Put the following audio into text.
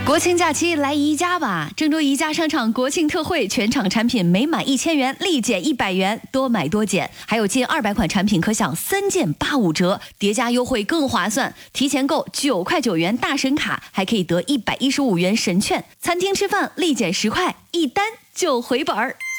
国庆假期来宜家吧！郑州宜家商场国庆特惠，全场产品每满1000元立减100元，多买多减，还有近200款产品可享3件85折，叠加优惠更划算。提前购9块9元大神卡，还可以得115元神券。餐厅吃饭立减10块，一单就回本儿。